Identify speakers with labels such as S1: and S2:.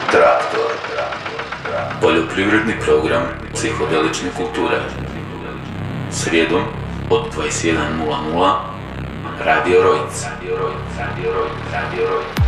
S1: Traktor. Poljoprivredni program psihodelične kulture. Srijedom od 21:00 Radio Rojc.